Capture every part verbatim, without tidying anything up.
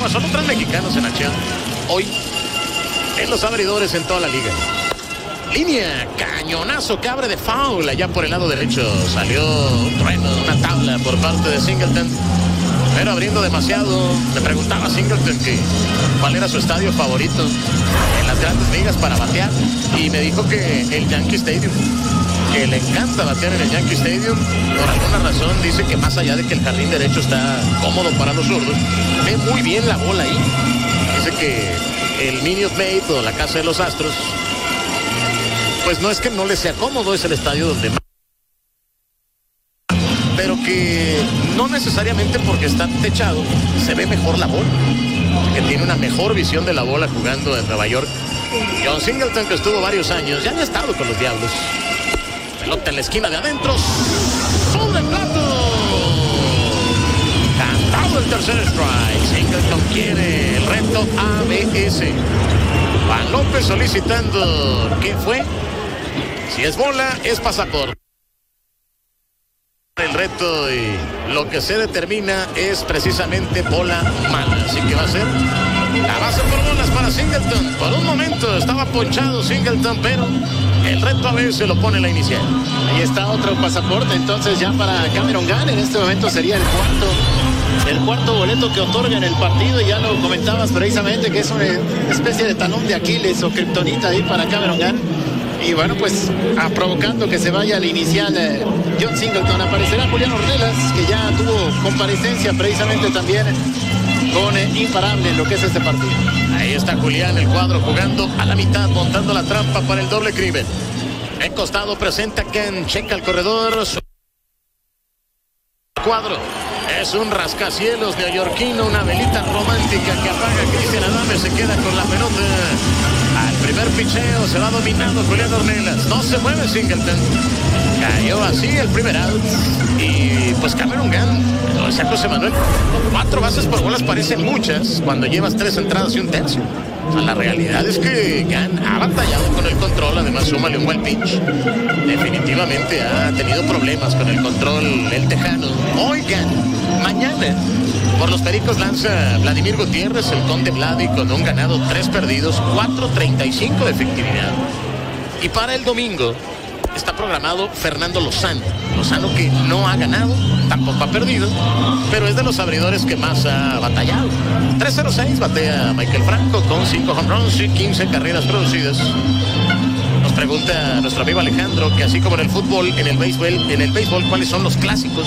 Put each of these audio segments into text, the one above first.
Solo tres mexicanos en acción hoy en los abridores en toda la liga. Línea, cañonazo que abre de foul allá por el lado derecho. Salió un trueno, una tabla por parte de Singleton, pero abriendo demasiado. Le preguntaba a Singleton que cuál era su estadio favorito en las grandes ligas para batear, y me dijo que el Yankee Stadium, que le encanta batear en el Yankee Stadium. Por alguna razón dice que más allá de que el jardín derecho está cómodo para los zurdos, ve muy bien la bola ahí. Dice que el Minute Maid o la casa de los Astros, pues no es que no le sea cómodo, es el estadio donde más, pero que no necesariamente porque está techado se ve mejor la bola, que tiene una mejor visión de la bola jugando en Nueva York. John Singleton, que estuvo varios años, ya había estado con los Diablos. Pelota en la esquina de adentro, sobre plato, cantado el tercer strike. Singleton quiere el reto A B S. Juan López solicitando, ¿qué fue? Si es bola, es pasaporte. El reto y lo que se determina es precisamente bola mala. Así que va a ser la base por bolas para Singleton. Por un momento estaba ponchado Singleton, pero el reto a veces lo pone la inicial. Ahí está otro pasaporte entonces ya para Cameron Gunn. En este momento sería el cuarto el cuarto boleto que otorga en el partido, y ya lo comentabas precisamente que es una especie de talón de Aquiles o kriptonita ahí para Cameron Gunn. Y bueno, pues a, provocando que se vaya al inicial eh, John Singleton. Aparecerá Julián Ornelas, que ya tuvo comparecencia precisamente también con eh, Imparable en lo que es este partido. Ahí está Julián, el cuadro jugando a la mitad, montando la trampa para el doble crimen. En costado presenta Ken, checa el corredor. Su cuadro es un rascacielos neoyorquino, una velita romántica que apaga. Cristian Adame se queda con la pelota. Al primer picheo se va dominando Julián Ornelas. No se mueve Singleton. Cayó así el primer out. Y pues Cameron Gunn, lo decía José Manuel, cuatro bases por bolas parecen muchas cuando llevas tres entradas y un tercio. O sea, la realidad es que Gunn ha batallado con el control. Además, súmale un buen pitch. Definitivamente ha tenido problemas con el control el tejano. Oigan, mañana por los Pericos lanza Vladimir Gutiérrez, el Conde Vladi, con un ganado, tres perdidos, cuatro treinta y cinco de efectividad. Y para el domingo está programado Fernando Lozano. Lozano, que no ha ganado, tampoco ha perdido, pero es de los abridores que más ha batallado. tres cero seis batea Michael Franco con cinco home runs y quince carreras producidas. Nos pregunta nuestro amigo Alejandro que así como en el fútbol, en el béisbol, en el béisbol, ¿cuáles son los clásicos?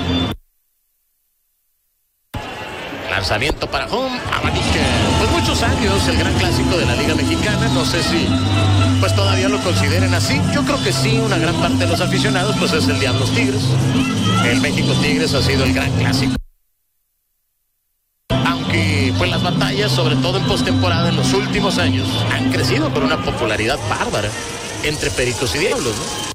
Lanzamiento para home, abanica. Pues muchos años el gran clásico de la Liga Mexicana. No sé si pues todavía lo consideren así. Yo creo que sí, una gran parte de los aficionados pues es el Diablos Tigres. El México Tigres ha sido el gran clásico. Aunque pues las batallas, sobre todo en postemporada en los últimos años, han crecido con una popularidad bárbara entre Pericos y Diablos, ¿no?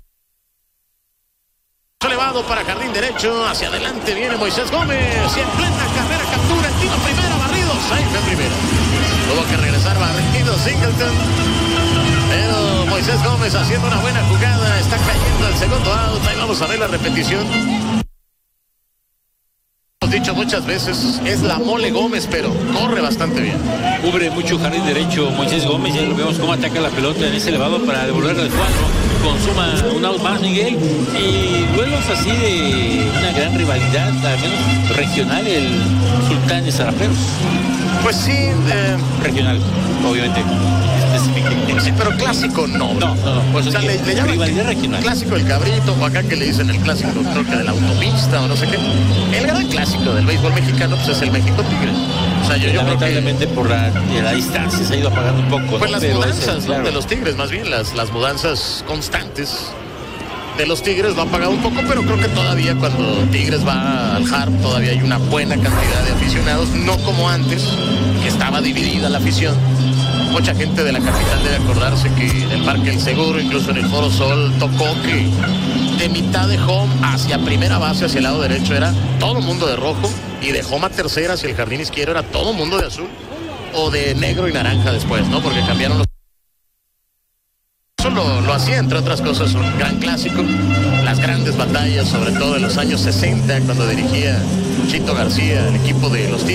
Elevado para jardín derecho, hacia adelante viene Moisés Gómez, y en plena carrera captura el tiro primero, barrido, safe en primero. Tuvo que regresar barrido Singleton, pero Moisés Gómez haciendo una buena jugada, está cayendo el segundo out. Ahí vamos a ver la repetición. Hemos dicho muchas veces, es la Mole Gómez, pero corre bastante bien. Cubre mucho jardín derecho Moisés Gómez, ya lo vemos cómo ataca la pelota en ese elevado para devolverla al cuadro. Consuma un out más, Miguel, y duelos así de una gran rivalidad, al menos regional, el Sultán de Zaraperos. Pues sí, eh, regional, obviamente. Sí, pero clásico no. No, no, no. Pues, o sea, le, le llaman rivalidad regional. Clásico del cabrito, o acá que le dicen el clásico, creo que de la autopista o no sé qué. El gran clásico del béisbol mexicano pues es el México Tigre. O sea, yo, yo lamentablemente creo que por la, la distancia se ha ido apagando un poco. Pues ¿no? las Pero mudanzas, ese, ¿no? claro. De los Tigres, más bien las, las mudanzas constantes de los Tigres lo han pagado un poco, pero creo que todavía cuando Tigres va al H A R todavía hay una buena cantidad de aficionados, no como antes, que estaba dividida la afición. Mucha gente de la capital debe acordarse que en el Parque El Seguro, incluso en el Foro Sol, tocó que de mitad de home hacia primera base, hacia el lado derecho, era todo mundo de rojo, y de home a tercera hacia el jardín izquierdo era todo mundo de azul, o de negro y naranja después, ¿no? Porque cambiaron los... Eso lo, lo hacía, entre otras cosas, un gran clásico. Las grandes batallas, sobre todo en los años sesenta, cuando dirigía Chito García, el equipo de los Tigres.